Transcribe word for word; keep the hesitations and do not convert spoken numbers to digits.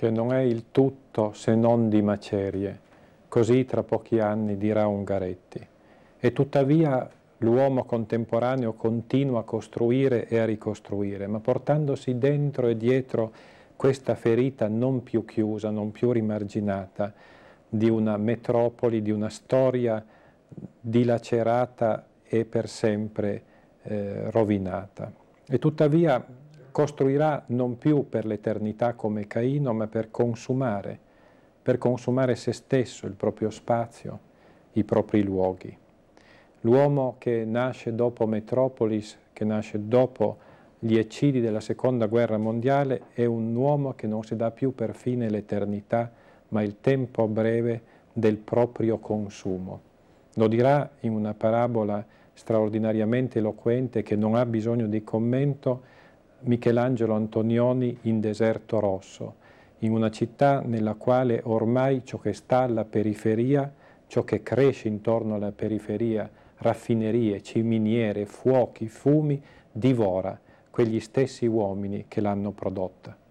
che non è il tutto se non di macerie, così tra pochi anni dirà Ungaretti. E tuttavia l'uomo contemporaneo continua a costruire e a ricostruire, ma portandosi dentro e dietro questa ferita non più chiusa, non più rimarginata, di una metropoli, di una storia dilacerata e per sempre eh, rovinata. E tuttavia costruirà non più per l'eternità come Caino, ma per consumare, per consumare se stesso, il proprio spazio, i propri luoghi. L'uomo che nasce dopo Metropolis, che nasce dopo gli eccidi della Seconda Guerra Mondiale, è un uomo che non si dà più per fine l'eternità, ma il tempo breve del proprio consumo. Lo dirà in una parabola straordinariamente eloquente che non ha bisogno di commento Michelangelo Antonioni in Deserto Rosso, in una città nella quale ormai ciò che sta alla periferia, ciò che cresce intorno alla periferia, raffinerie, ciminiere, fuochi, fumi, divora quegli stessi uomini che l'hanno prodotta.